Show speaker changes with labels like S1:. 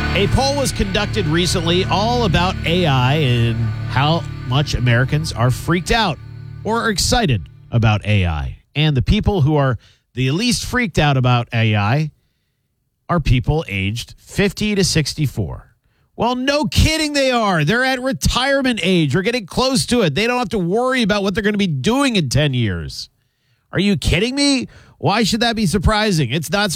S1: A poll was conducted recently all about AI and how much Americans are freaked out or are excited about AI. And the people who are the least freaked out about AI are people aged 50 to 64. Well, no kidding they are. They're at retirement age or getting close to it. They don't have to worry about what they're going to be doing in 10 years. Are you kidding me? Why should that be surprising? It's not